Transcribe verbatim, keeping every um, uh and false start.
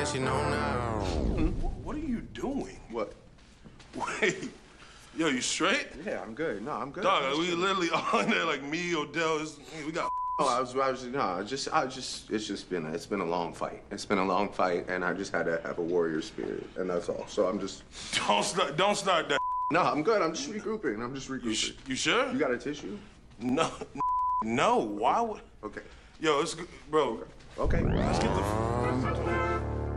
and she know now. Hmm? What are you doing? What? Wait. Yo, you straight? Yeah, I'm good. No, I'm good. Dog, I'm we good. literally all in there like me, Odell. It's, we got. Oh, I was, I was, no, I just, I just, it's just been, a, it's been a long fight. It's been a long fight, and I just had to have a warrior spirit, and that's all. So I'm just. Don't start, don't start that. No, I'm good. I'm just regrouping. I'm just regrouping. You, sh you sure? You got a tissue? No, no. Why would? Okay. Yo, it's good, bro. Okay. Let's get the.